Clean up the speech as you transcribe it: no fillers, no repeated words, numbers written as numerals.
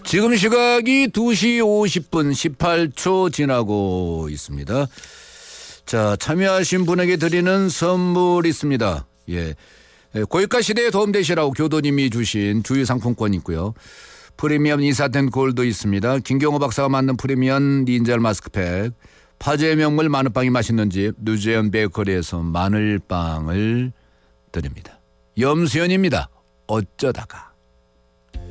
지금 시각이 2시 50분 18초 지나고 있습니다. 자, 참여하신 분에게 드리는 선물 있습니다. 예. 고유가 시대에 도움되시라고 교도님이 주신 주유 상품권 있고요. 프리미엄 인사텐 골도 있습니다. 김경호 박사가 만든 프리미엄 닌자 마스크팩, 파주의 명물 마늘빵이 맛있는 집 누제연 베이커리에서 마늘빵을 드립니다. 염수연입니다. 어쩌다가.